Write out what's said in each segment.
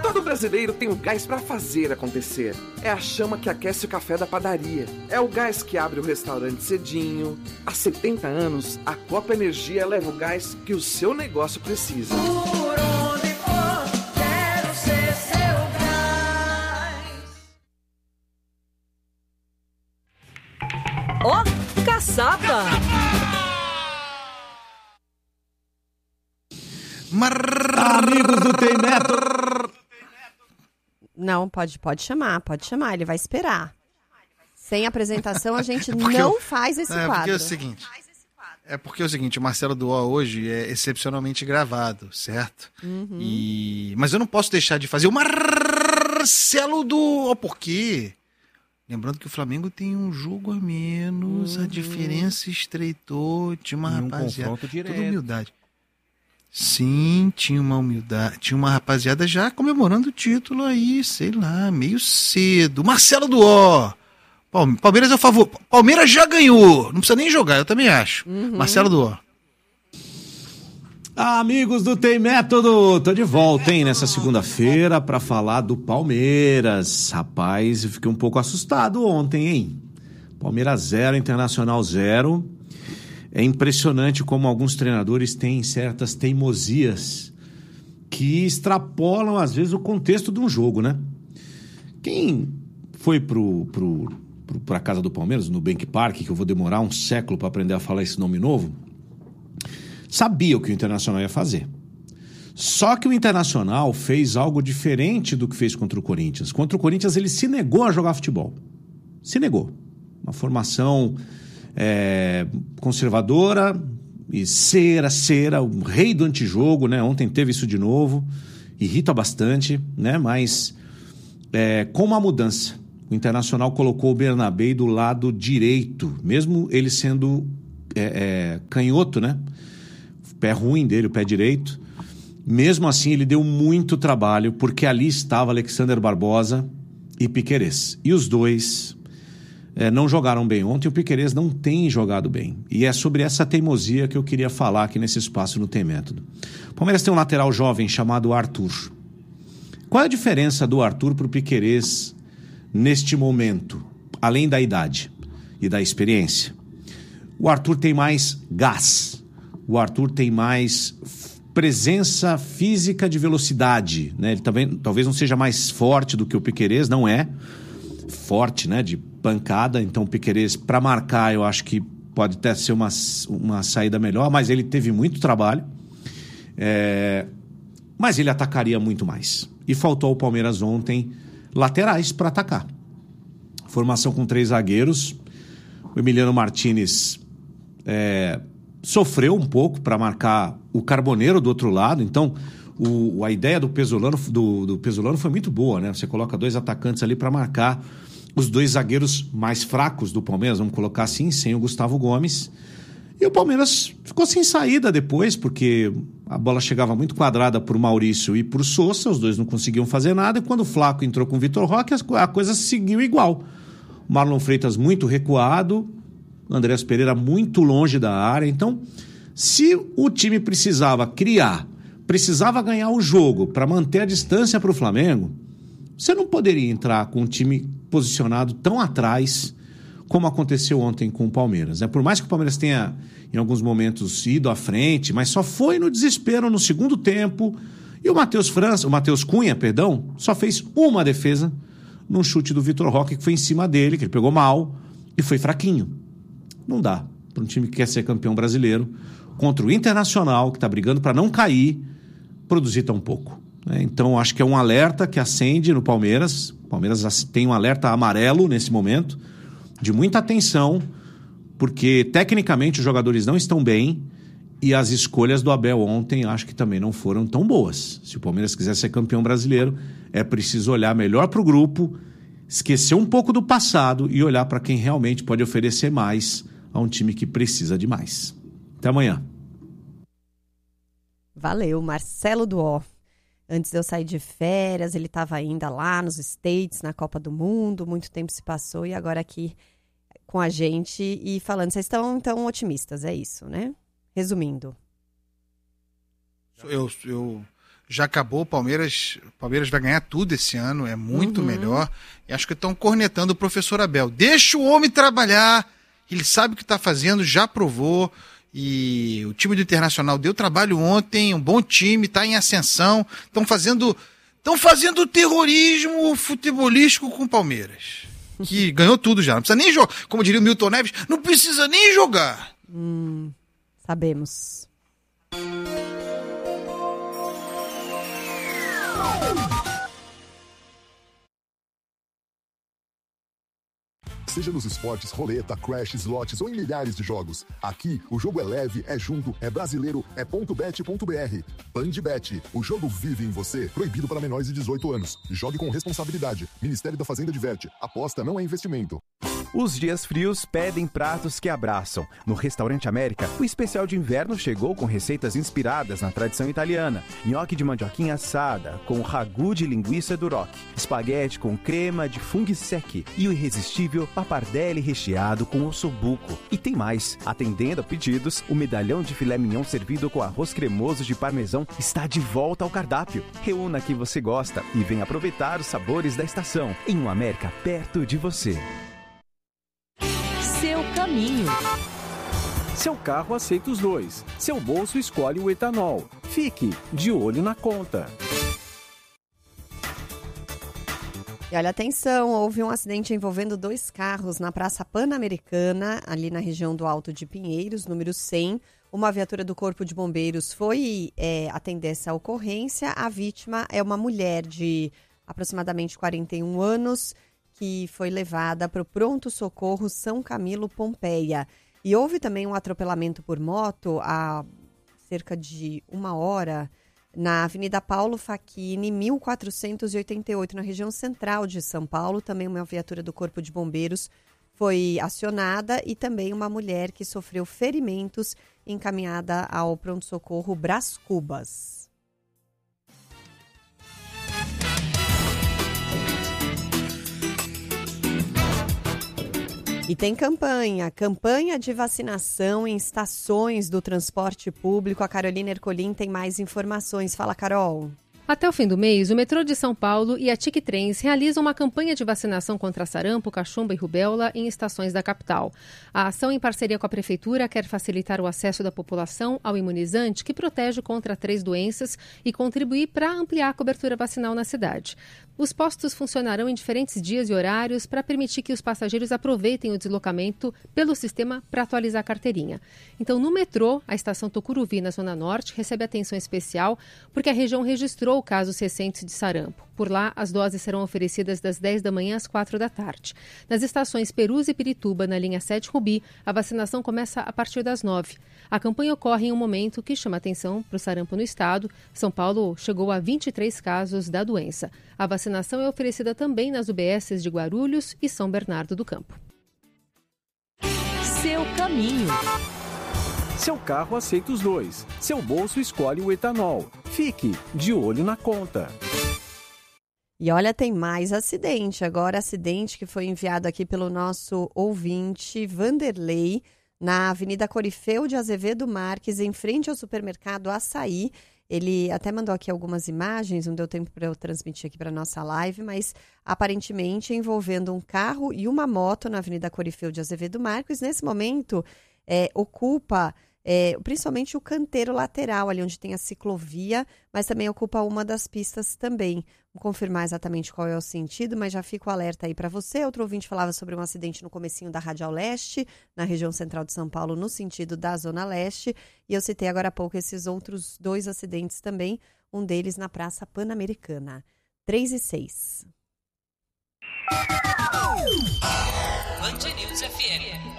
Todo brasileiro tem o gás para fazer acontecer. É a chama que aquece o café da padaria. É o gás que abre o restaurante cedinho. Há 70 anos, a Copa Energia leva o gás que o seu negócio precisa. Por onde for, quero ser seu gás. Ó, caçapa! Amigos do Tem Método. Não, pode chamar, ele vai esperar. Sem apresentação, a gente não faz esse quadro. Porque é o seguinte, o Marcelo Duó hoje é excepcionalmente gravado, certo? Mas eu não posso deixar de fazer o Marcelo Duó, por quê? Lembrando que o Flamengo tem um jogo a menos, a diferença estreitou, tinha uma rapaziada, toda humildade. Sim, tinha uma rapaziada já comemorando o título aí, sei lá, meio cedo. Marcelo Duó. Palmeiras é o favor. Palmeiras já ganhou, não precisa nem jogar, eu também acho. Marcelo Duó. Amigos do Tem Método, tô de volta, hein, nessa segunda-feira para falar do Palmeiras. Rapaz, eu fiquei um pouco assustado ontem, hein? Palmeiras 0, Internacional 0. É impressionante como alguns treinadores têm certas teimosias que extrapolam, às vezes, o contexto de um jogo, né? Quem foi pra casa do Palmeiras, no Bank Park, que eu vou demorar um século para aprender a falar esse nome novo, sabia o que o Internacional ia fazer. Só que o Internacional fez algo diferente do que fez contra o Corinthians. Contra o Corinthians, ele se negou a jogar futebol. Se negou. Uma formação conservadora e cera, o rei do antijogo, né? Ontem teve isso de novo, irrita bastante, né? Mas com uma mudança, o Internacional colocou o Bernabéu do lado direito, mesmo ele sendo canhoto, né? O pé ruim dele, o pé direito. Mesmo assim, ele deu muito trabalho, porque ali estava Alexander Barbosa e Piquerez. E os dois não jogaram bem ontem. O Piquerez não tem jogado bem. E é sobre essa teimosia que eu queria falar aqui nesse espaço no Tem Método. O Palmeiras tem um lateral jovem chamado Arthur. Qual é a diferença do Arthur para o Piquerez neste momento, além da idade e da experiência? O Arthur tem mais gás. O Arthur tem mais presença física de velocidade, né? Ele talvez não seja mais forte do que o Piquerez, não é forte, né, de pancada. Então o Piquerez, para marcar, eu acho que pode até ser uma saída melhor, mas ele teve muito trabalho, mas ele atacaria muito mais. E faltou ao Palmeiras ontem laterais para atacar. Formação com 3 zagueiros. O Emiliano Martínez sofreu um pouco para marcar o Carboneiro do outro lado. Então a ideia do Pesolano foi muito boa, né? Você coloca 2 atacantes ali para marcar os 2 zagueiros mais fracos do Palmeiras, vamos colocar assim, sem o Gustavo Gomes. E o Palmeiras ficou sem saída depois, porque a bola chegava muito quadrada por Maurício e por Sousa, os dois não conseguiam fazer nada, e quando o Flaco entrou com o Vitor Roque, a coisa seguiu igual. O Marlon Freitas muito recuado, o Andrés Pereira muito longe da área. Então, se o time precisava criar, precisava ganhar o jogo para manter a distância para o Flamengo, você não poderia entrar com um time posicionado tão atrás como aconteceu ontem com o Palmeiras, né? Por mais que o Palmeiras tenha, em alguns momentos, ido à frente, mas só foi no desespero no segundo tempo. E o Matheus Cunha, só fez uma defesa num chute do Vitor Roque, que foi em cima dele, que ele pegou mal e foi fraquinho. Não dá para um time que quer ser campeão brasileiro, contra o Internacional, que está brigando para não cair, produzir tão pouco. Então, acho que é um alerta que acende no Palmeiras. O Palmeiras tem um alerta amarelo nesse momento, de muita atenção, porque tecnicamente os jogadores não estão bem e as escolhas do Abel ontem acho que também não foram tão boas. Se o Palmeiras quiser ser campeão brasileiro, é preciso olhar melhor para o grupo, esquecer um pouco do passado e olhar para quem realmente pode oferecer mais a um time que precisa de mais. Até amanhã. Valeu, Marcelo Duó. Antes de eu sair de férias, ele estava ainda lá nos States, na Copa do Mundo, muito tempo se passou e agora aqui com a gente e falando. Vocês estão, então, otimistas, é isso, né? Resumindo. Eu Já acabou, o Palmeiras vai ganhar tudo esse ano, é muito melhor. E acho que estão cornetando o professor Abel. Deixa o homem trabalhar, ele sabe o que está fazendo, já provou. E o time do Internacional deu trabalho ontem, um bom time, está em ascensão. Estão fazendo terrorismo futebolístico com o Palmeiras. Que ganhou tudo já, não precisa nem jogar. Como diria o Milton Neves, não precisa nem jogar. Sabemos. Seja nos esportes, roleta, crash, slots ou em milhares de jogos. Aqui, o jogo é leve, é junto, é brasileiro, é .bet.br. Bandbet, o jogo vive em você. Proibido para menores de 18 anos. Jogue com responsabilidade. Ministério da Fazenda diverte. Aposta não é investimento. Os dias frios pedem pratos que abraçam. No Restaurante América, o especial de inverno chegou com receitas inspiradas na tradição italiana. Nhoque de mandioquinha assada, com ragu de linguiça Duroc. Espaguete com crema de funghi secchi. E o irresistível pappardelle recheado com ossobuco. E tem mais. Atendendo a pedidos, o medalhão de filé mignon servido com arroz cremoso de parmesão está de volta ao cardápio. Reúna o que você gosta e venha aproveitar os sabores da estação. Em um América perto de você. Seu caminho. Seu carro aceita os dois. Seu bolso escolhe o etanol. Fique de olho na conta. E olha, atenção, houve um acidente envolvendo 2 carros na Praça Pan-Americana, ali na região do Alto de Pinheiros, número 100. Uma viatura do Corpo de Bombeiros foi atender essa ocorrência. A vítima é uma mulher de aproximadamente 41 anos, que foi levada para o pronto-socorro São Camilo Pompeia. E houve também um atropelamento por moto há cerca de 1 hora na Avenida Paulo Facchini, 1488, na região central de São Paulo. Também uma viatura do Corpo de Bombeiros foi acionada e também uma mulher que sofreu ferimentos encaminhada ao pronto-socorro Brás Cubas. E tem campanha de vacinação em estações do transporte público. A Carolina Ercolim tem mais informações. Fala, Carol. Até o fim do mês, o metrô de São Paulo e a TIC Trens realizam uma campanha de vacinação contra sarampo, cachumba e rubéola em estações da capital. A ação, em parceria com a Prefeitura, quer facilitar o acesso da população ao imunizante que protege contra 3 doenças e contribuir para ampliar a cobertura vacinal na cidade. Os postos funcionarão em diferentes dias e horários para permitir que os passageiros aproveitem o deslocamento pelo sistema para atualizar a carteirinha. Então, no metrô, a estação Tucuruvi, na Zona Norte, recebe atenção especial porque a região registrou casos recentes de sarampo. Por lá, as doses serão oferecidas das 10 da manhã às 4 da tarde. Nas estações Perus e Pirituba, na linha 7 Rubi, a vacinação começa a partir das 9. A campanha ocorre em um momento que chama atenção para o sarampo no estado. São Paulo chegou a 23 casos da doença. A vacinação é oferecida também nas UBSs de Guarulhos e São Bernardo do Campo. Seu caminho. Seu carro aceita os dois. Seu bolso escolhe o etanol. Fique de olho na conta. E olha, tem mais acidente. Agora, acidente que foi enviado aqui pelo nosso ouvinte, Vanderlei, na Avenida Corifeu de Azevedo Marques, em frente ao supermercado Açaí. Ele até mandou aqui algumas imagens, não deu tempo para eu transmitir aqui para a nossa live, mas aparentemente envolvendo um carro e uma moto na Avenida Corifeu de Azevedo Marques. Nesse momento, ocupa principalmente o canteiro lateral, ali onde tem a ciclovia, mas também ocupa uma das pistas também. Vou confirmar exatamente qual é o sentido, mas já fico alerta aí para você. Outro ouvinte falava sobre um acidente no comecinho da Radial Leste, na região central de São Paulo, no sentido da Zona Leste. E eu citei agora há pouco esses outros 2 acidentes também, um deles na Praça Pan-Americana. 3:06. Band News FM.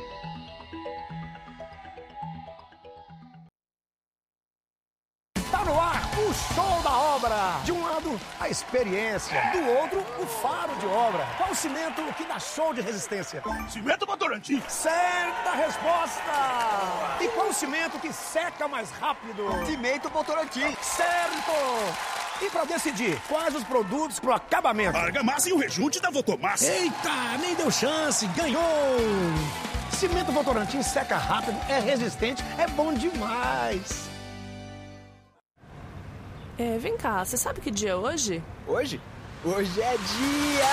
Tá no ar o show da obra. De um lado, a experiência. Do outro, o faro de obra. Qual o cimento que dá show de resistência? Cimento Votorantim. Certa resposta. E qual o cimento que seca mais rápido? Cimento Votorantim. Certo. E para decidir quais os produtos pro acabamento? Argamassa e o rejunte da Votomassa. Eita, nem deu chance. Ganhou. Cimento Votorantim seca rápido, é resistente, é bom demais. Vem cá, você sabe que dia é hoje? Hoje? Hoje é dia!